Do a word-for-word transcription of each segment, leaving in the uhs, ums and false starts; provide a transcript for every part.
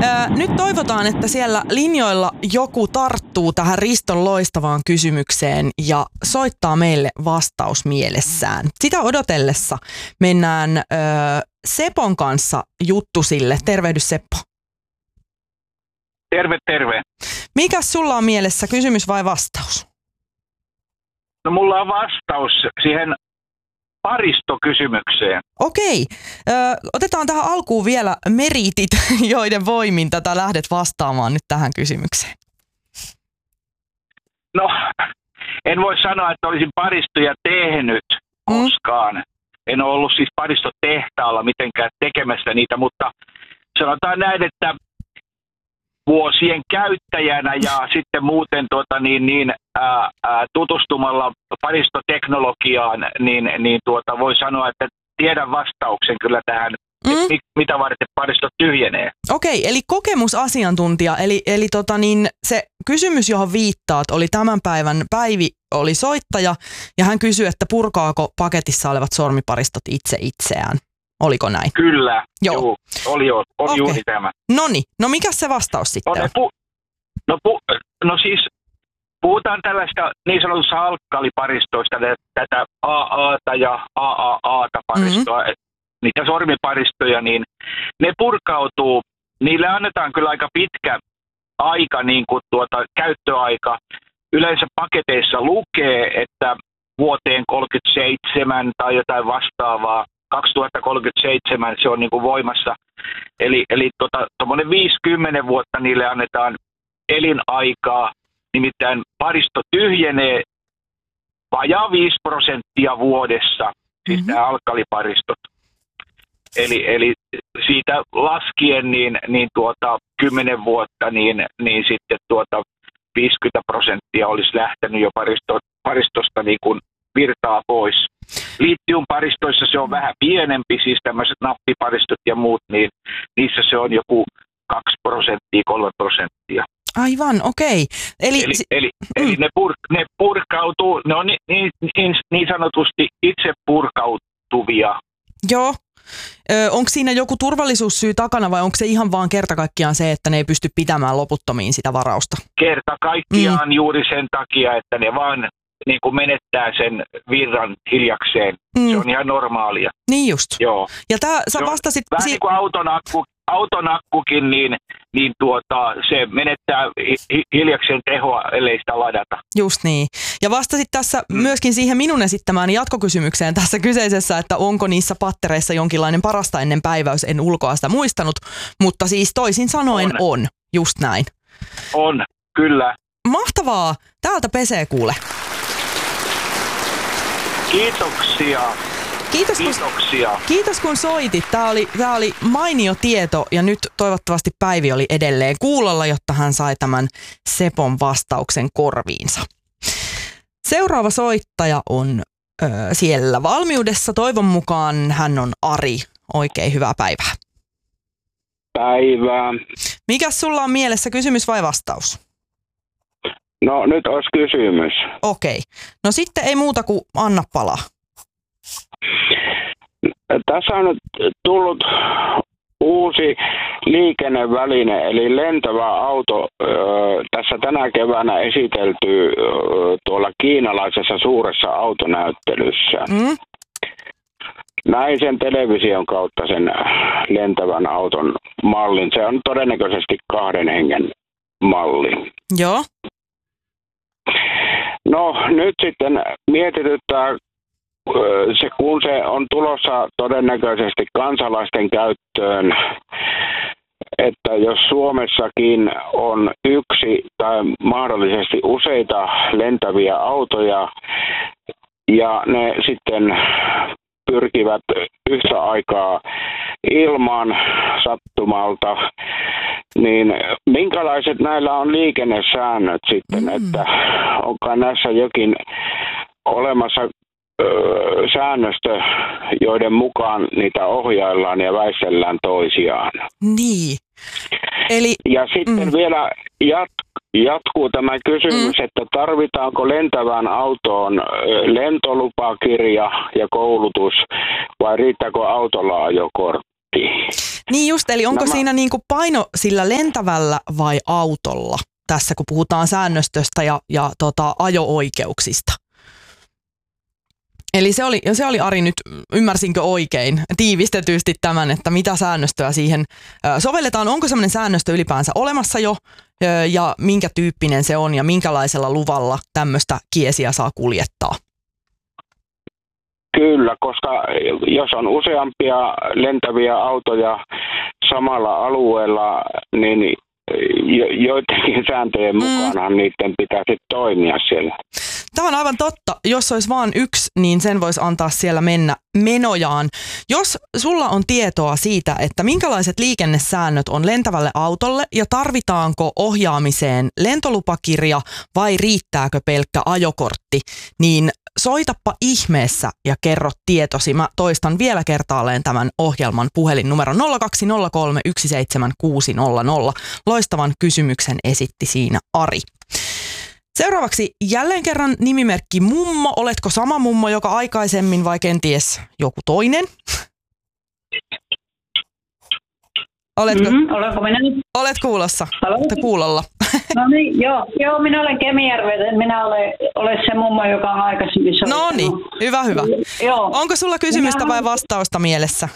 Nyt toivotaan, että siellä linjoilla joku tarttuu tähän Riston loistavaan kysymykseen ja soittaa meille vastaus mielessään. Sitä odotellessa mennään ö, Sepon kanssa juttusille. Tervehdys Seppo. Terve, terve. Mikäs sulla on mielessä, kysymys vai vastaus? No mulla on vastaus siihen paristokysymykseen. Okei. Ö, otetaan tähän alkuun vielä meritit, joiden voimin tätä lähdet vastaamaan nyt tähän kysymykseen. No, en voi sanoa, että olisin paristoja tehnyt koskaan. Mm. En ole ollut siis paristotehtaalla mitenkään tekemässä niitä, mutta sanotaan näin, että vuosien käyttäjänä ja sitten muuten tuota, niin, niin, ää, ää, tutustumalla paristoteknologiaan, niin, niin tuota, voi sanoa, että tiedän vastauksen kyllä tähän, mm. mit, mit, mitä varten paristot tyhjenee. Okei, eli kokemusasiantuntija, eli, eli tota niin, se kysymys, johon viittaat, oli tämän päivän Päivi, oli soittaja, ja hän kysyi, että purkaako paketissa olevat sormiparistot itse itseään. Oliko näin? Kyllä, joo. Juu, oli, jo, oli okay. Juuri tämä. Noniin, no mikä se vastaus sitten no, on? Pu- no, pu- no siis puhutaan tällaista niin sanotusta alkkaliparistoista, tätä A A:ta ja A A A:ta paristoa, mm-hmm. niitä sormiparistoja, niin ne purkautuu, niille annetaan kyllä aika pitkä aika, niin kuin tuota, käyttöaika. Yleensä paketeissa lukee, että vuoteen kolmekymmentäseitsemän tai jotain vastaavaa, kaksituhattakolmekymmentäseitsemän se on niin kuin voimassa. Eli, eli tuommoinen tota, viisikymmentä vuotta niille annetaan elinaikaa, nimittäin paristo tyhjenee vajaa viisi prosenttia vuodessa, siis mm-hmm. nämä alkkaliparistot. Eli, eli siitä laskien niin, niin tuota, kymmenen vuotta, niin, niin sitten tuota viisikymmentä prosenttia olisi lähtenyt jo paristo, paristosta niin kuin virtaa pois. Litiumparistoissa se on vähän pienempi, siis tämmöiset nappiparistot ja muut, niin niissä se on joku kaksi prosenttia, kolme prosenttia. Aivan, okei. Eli, eli, eli, mm. eli ne, pur, ne purkautuu, ne on niin, niin, niin, niin sanotusti itse purkautuvia. Joo. Ö, onko siinä joku turvallisuussyy takana vai onko se ihan vaan kerta kaikkiaan se, että ne ei pysty pitämään loputtomiin sitä varausta? Kerta kaikkiaan mm. juuri sen takia, että ne vaan niin kuin menettää sen virran hiljakseen. Mm. Se on ihan normaalia. Niin just. Joo. Ja tää, sä vastasit... Vähän si- niin kuin auton, akku, auton akkukin, niin, niin tuota, se menettää hi- hiljakseen tehoa, ellei sitä ladata. Just niin. Ja vastasit tässä mm. myöskin siihen minun esittämään jatkokysymykseen tässä kyseisessä, että onko niissä pattereissa jonkinlainen parasta ennen päiväys, en ulkoa sitä muistanut, mutta siis toisin sanoen on. on. Just näin. On, kyllä. Mahtavaa. Täältä pesee kuule. Kiitoksia. Kiitos, Kiitoksia. Kun, kiitos kun soitit. Tämä oli, tämä oli mainio tieto ja nyt toivottavasti Päivi oli edelleen kuulolla, jotta hän sai tämän Sepon vastauksen korviinsa. Seuraava soittaja on ö, siellä valmiudessa. Toivon mukaan hän on Ari. Oikein hyvää päivää. Päivää. Mikäs sulla on mielessä, kysymys vai vastaus? No nyt olisi kysymys. Okei. No sitten ei muuta kuin anna palaa. Tässä on nyt tullut uusi liikenneväline, eli lentävä auto. Tässä tänä keväänä esitelty tuolla kiinalaisessa suuressa autonäyttelyssä. Mm. Näin sen television kautta sen lentävän auton mallin. Se on todennäköisesti kahden hengen malli. Joo. No nyt sitten mietityttää se, kun se on tulossa todennäköisesti kansalaisten käyttöön, että jos Suomessakin on yksi tai mahdollisesti useita lentäviä autoja ja ne sitten pyrkivät yhtä aikaa ilmaan sattumalta, niin minkälaiset näillä on liikennesäännöt sitten, mm. että onko näissä jokin olemassa öö, säännöstö, joiden mukaan niitä ohjaillaan ja väistellään toisiaan. Niin. Eli, ja sitten mm. vielä jat- jatkuu tämä kysymys, mm. että tarvitaanko lentävään autoon lentolupakirja ja koulutus vai riittääkö autolla ajokortti? Niin just, eli onko Nämä... siinä niinku paino sillä lentävällä vai autolla tässä, kun puhutaan säännöstöstä ja, ja tota, ajo-oikeuksista? Eli se oli, se oli Ari nyt, ymmärsinkö oikein, tiivistetysti tämän, että mitä säännöstöä siihen sovelletaan. Onko semmoinen säännöstö ylipäänsä olemassa jo ja minkä tyyppinen se on ja minkälaisella luvalla tämmöistä kiesiä saa kuljettaa? Kyllä, koska jos on useampia lentäviä autoja samalla alueella, niin joidenkin sääntöjen mm. mukaanhan niiden pitää sitten toimia siellä. Tämä on aivan totta. Jos olisi vain yksi, niin sen voisi antaa siellä mennä menojaan. Jos sulla on tietoa siitä, että minkälaiset liikennesäännöt on lentävälle autolle ja tarvitaanko ohjaamiseen lentolupakirja vai riittääkö pelkkä ajokortti, niin soitappa ihmeessä ja kerro tietosi. Mä toistan vielä kertaalleen tämän ohjelman puhelinnumero nolla kaksi nolla kolme yksi seitsemän kuusi nolla nolla. Loistavan kysymyksen esitti siinä Ari. Seuraavaksi jälleen kerran nimimerkki Mummo. Oletko sama mummo, joka aikaisemmin vai kenties joku toinen? Oletko, mm-hmm. Olenko minä? Olet kuulossa. Kuulolla. No niin, joo, joo, minä olen Kemijärveltä. Minä olen, olen se mummo, joka on aikaisemmin soittanut. No niin, hyvä, hyvä. Joo. Onko sulla kysymystä minä vai vastausta mielessä?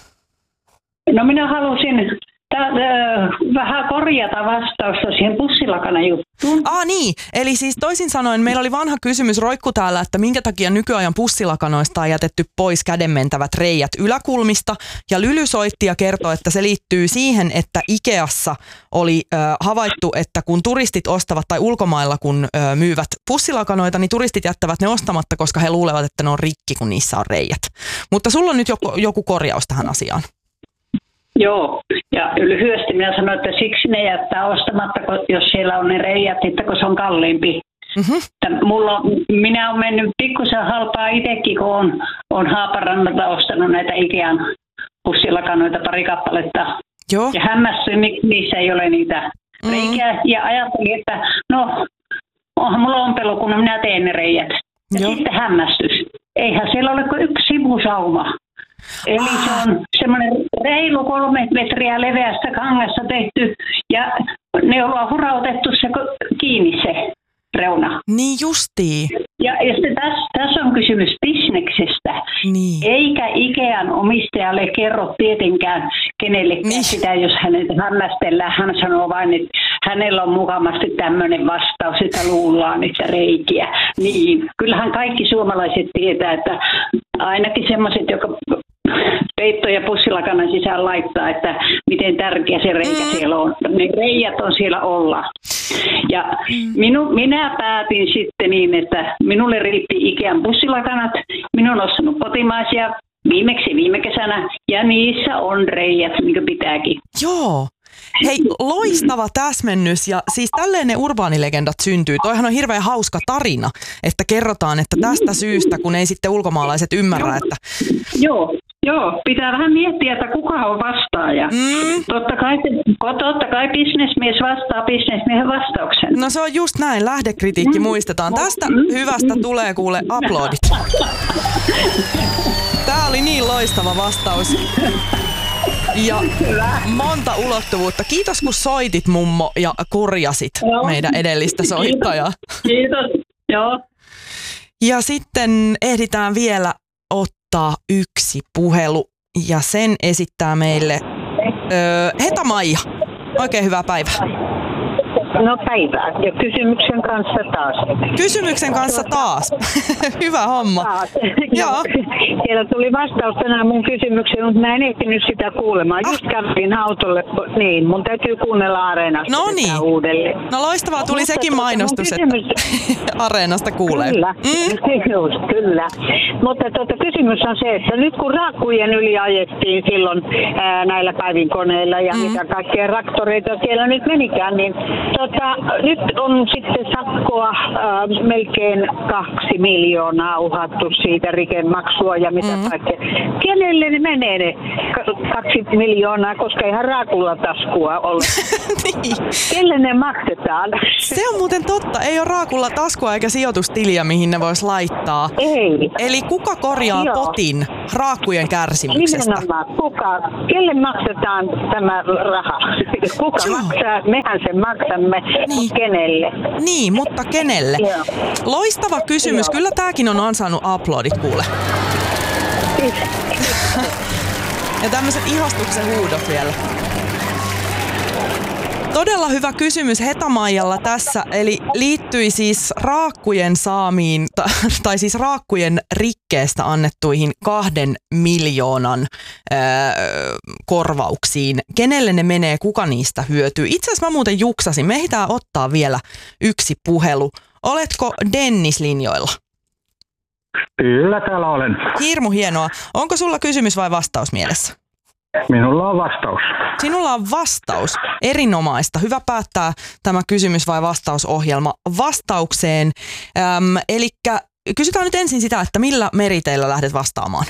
No minä halusin Tää, äh, vähän korjata vastausta siihen pussilakana juttuun. Ah niin, eli siis toisin sanoen meillä oli vanha kysymys roikku täällä, että minkä takia nykyajan pussilakanoista on jätetty pois kädenmentävät reijät yläkulmista. Ja Lyly soitti ja kertoi, että se liittyy siihen, että Ikeassa oli äh, havaittu, että kun turistit ostavat tai ulkomailla kun äh, myyvät pussilakanoita, niin turistit jättävät ne ostamatta, koska he luulevat, että ne on rikki, kun niissä on reijät. Mutta sulla on nyt joku, joku korjaus tähän asiaan. Joo, ja lyhyesti minä sanoin, että siksi ne jättää ostamatta, jos siellä on ne reijät, että kun se on kalliimpi. Mm-hmm. Mulla on, minä olen mennyt pikkusen halpaa itsekin, kun on, on Haaparannalta ostanut näitä Ikean pussilakanoita pari kappaletta. Joo. Ja hämmästyin, miksi niissä ei ole niitä mm-hmm. reikiä. Ja ajattelin, että no, onhan mulla ompelu, kun minä teen ne reijät. Ja Joo. sitten hämmästys. Eihän siellä ole kuin yksi sivusauma. Eli se on semmoinen reilu kolme metriä leveästä kangasta tehty ja ne on hurautettu se kiinni se reuna. Niin justiin. Ja, ja tässä, tässä on kysymys bisneksestä. Niin. Eikä Ikean omistajalle kerro tietenkään kenellekään niin. sitä, jos hänet hämmästellään. Hän sanoo vain, että hänellä on mukavasti tämmöinen vastaus, että luullaan, että reikiä. Niin, kyllähän kaikki suomalaiset tietää, että ainakin semmoiset, jotka peitto- ja pussilakanan sisään laittaa, että miten tärkeä se reikä mm. siellä on. Ne reijät on siellä olla. Ja mm. minu, minä päätin sitten niin, että minulle riitti Ikean pussilakanat. Minä olen ostanut kotimaisia viimeksi viime kesänä ja niissä on reijät, niin kuin pitääkin. Joo. Hei, loistava täsmennys ja siis tälleen ne urbaanilegendat syntyy. Toihan on hirveän hauska tarina, että kerrotaan, että tästä syystä, kun ei sitten ulkomaalaiset ymmärrä, Joo. että... Joo. Joo, pitää vähän miettiä, että kuka on vastaaja. Mm. Totta kai, totta kai bisnesmies vastaa bisnesmiehen vastauksen. No se on just näin, lähdekritiikki mm. muistetaan. Tästä mm. hyvästä tulee kuule aplodit. Tää oli niin loistava vastaus. Ja monta ulottuvuutta. Kiitos kun soitit mummo ja korjasit Joo. meidän edellistä soittajaa. Kiitos. Joo. Ja sitten ehditään vielä ottaa yksi puhelu ja sen esittää meille öö, Heta-Maija. Oikein hyvää päivää. No päivää. Ja kysymyksen kanssa taas. Kysymyksen kanssa taas. Hyvä homma. Taas. Joo. Siellä tuli vastaus tänään mun kysymykseen, mutta mä en ehtinyt sitä kuulemaan. Ah. Just kävin autolle, niin mun täytyy kuunnella Areenasta no niin. uudelleen. No loistavaa, tuli mutta sekin mainostus, kysymys... että Areenasta kuulee. Kyllä, mm. Just, kyllä. Mutta tuota, kysymys on se, että nyt kun raakkujen yli ajettiin silloin ää, näillä päivinkoneilla ja mm. mitä kaikkia traktoreita siellä nyt menikään, niin Tota, nyt on sitten sakkoa äh, melkein kaksi miljoonaa uhattu siitä rikemaksua ja mitä mm. kaikkea. kenelle ne menee ne kaksi miljoonaa, koska ihan raakulla taskua ole. Niin. Kelle ne maksetaan? Se on muuten totta. Ei ole raakulla taskua eikä sijoitustiliä, mihin ne vois laittaa. Ei. Eli kuka korjaa Joo. potin raakkujen kärsimyksestä? Nimenomaan. Kuka? Kelle maksetaan tämä raha? Kuka Joo. maksaa? Mehän sen maksamme. Niin. Kenelle? Niin, mutta kenelle? Joo. Loistava kysymys. Joo. Kyllä tääkin on ansainnut aplodit, kuule. Ja tämmöiset ihastuksen huudot vielä. Todella hyvä kysymys Hetamaijalla tässä, eli liittyi siis raakkujen saamiin, tai siis raakkujen rikkeestä annettuihin kahden miljoonan öö, korvauksiin. Kenelle ne menee, kuka niistä hyötyy? Itse asiassa mä muuten juksasin, me ehditään ottaa vielä yksi puhelu. Oletko Dennis linjoilla? Kyllä, täällä olen. Hirmu hienoa. Onko sulla kysymys vai vastaus mielessä? Minulla on vastaus. Sinulla on vastaus. Erinomaista. Hyvä päättää tämä kysymys vai vastausohjelma vastaukseen. Öm, elikkä kysytään nyt ensin sitä, että millä meriteillä lähdet vastaamaan?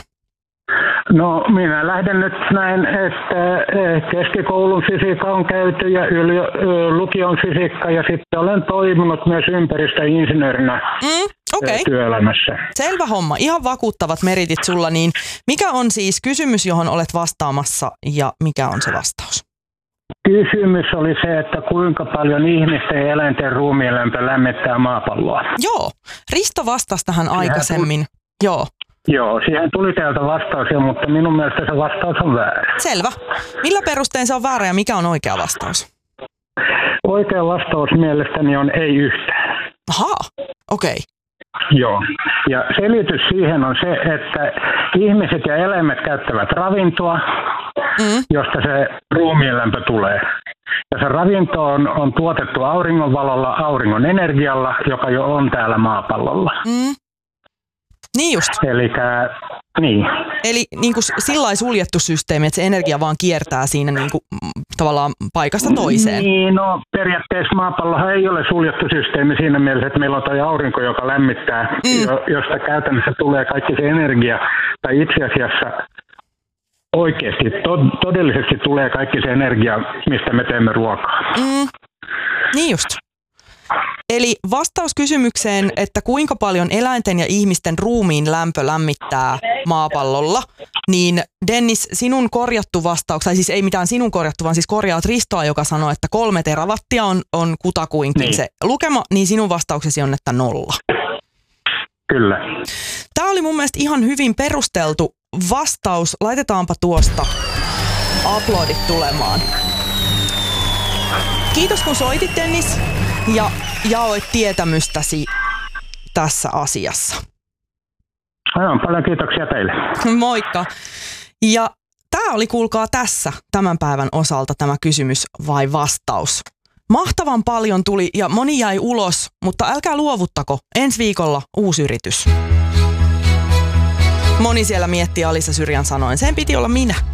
No minä lähden nyt näin, että keskikoulun fysiikka on käyty ja yli- lukion fysiikka ja sitten olen toiminut myös ympäristöinsinöörinä Mm, okei. Okay. työelämässä. Selvä homma. Ihan vakuuttavat meritit sulla. Niin mikä on siis kysymys, johon olet vastaamassa ja mikä on se vastaus? Kysymys oli se, että kuinka paljon ihmisten ja eläinten ruumiinlämpö lämmittää maapalloa. Joo. Risto vastasi tähän aikaisemmin. Joo. Joo, siihen tuli täältä vastaus, mutta minun mielestä se vastaus on väärä. Selvä. Millä perustein se on väärä ja mikä on oikea vastaus? Oikea vastaus mielestäni on ei yhtään. Ahaa, okei. Okay. Joo. Ja selitys siihen on se, että ihmiset ja eläimet käyttävät ravintoa, mm. josta se ruumiinlämpö tulee. Ja se ravinto on, on tuotettu auringonvalolla, auringon energialla, joka jo on täällä maapallolla. Mm. Niin just. Elikkä, niin. Eli niin kuin sillai suljettu systeemi, että se energia vaan kiertää siinä niin kuin, tavallaan paikasta toiseen. Niin, no periaatteessa maapallohan ei ole suljettu systeemi siinä mielessä, että meillä on toi aurinko, joka lämmittää, mm. josta käytännössä tulee kaikki se energia, tai itse asiassa oikeasti, to- todellisesti tulee kaikki se energia, mistä me teemme ruokaa. Mm. Niin just. Eli vastaus kysymykseen, että kuinka paljon eläinten ja ihmisten ruumiin lämpö lämmittää maapallolla, niin Dennis, sinun korjattu vastaus, tai siis ei mitään sinun korjattu, vaan siis korjaat Ristoa, joka sanoo, että kolme terawattia on, on kutakuinkin niin se lukema, niin sinun vastauksesi on, että nolla. Kyllä. Tämä oli mun mielestä ihan hyvin perusteltu vastaus. Laitetaanpa tuosta aplodit tulemaan. Kiitos kun soitit, Dennis, ja jaoit tietämystäsi tässä asiassa. Aivan, paljon kiitoksia teille. Moikka. Ja tämä oli, kuulkaa, tässä tämän päivän osalta tämä kysymys vai vastaus. Mahtavan paljon tuli ja moni jäi ulos, mutta älkää luovuttako. Ensi viikolla uusi yritys. Moni siellä miettii Alisa Syrjän sanoen. Sen piti olla minä.